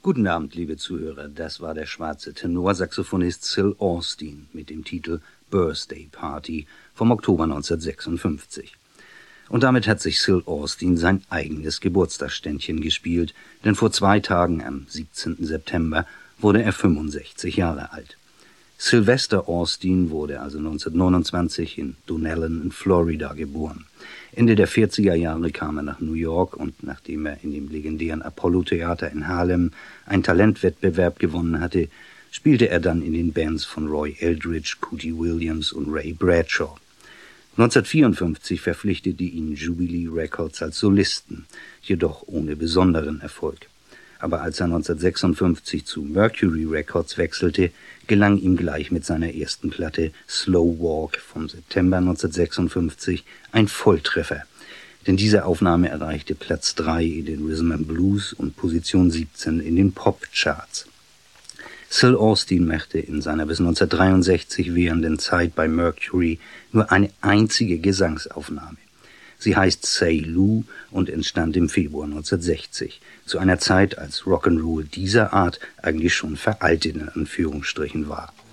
Guten Abend, liebe Zuhörer. Das war der schwarze Tenorsaxophonist Syl Austin mit dem Titel Birthday Party vom Oktober 1956. Und damit hat sich Syl Austin sein eigenes Geburtstagsständchen gespielt, denn vor 2 Tagen, am 17. September, wurde er 65 Jahre alt. Sylvester Austin wurde also 1929 in Dunellen in Florida geboren. Ende der 40er Jahre kam er nach New York und nachdem er in dem legendären Apollo-Theater in Harlem einen Talentwettbewerb gewonnen hatte, spielte er dann in den Bands von Roy Eldridge, Cootie Williams und Ray Bradshaw. 1954 verpflichtete ihn Jubilee Records als Solisten, jedoch ohne besonderen Erfolg. Aber als er 1956 zu Mercury Records wechselte, gelang ihm gleich mit seiner ersten Platte Slow Walk vom September 1956 ein Volltreffer. Denn diese Aufnahme erreichte Platz 3 in den Rhythm and Blues und Position 17 in den Pop-Charts. Syl Austin machte in seiner bis 1963 währenden Zeit bei Mercury nur eine einzige Gesangsaufnahme. Sie heißt Say Lou und entstand im Februar 1960, zu einer Zeit, als Rock'n'Roll dieser Art eigentlich schon veraltet in Anführungsstrichen war.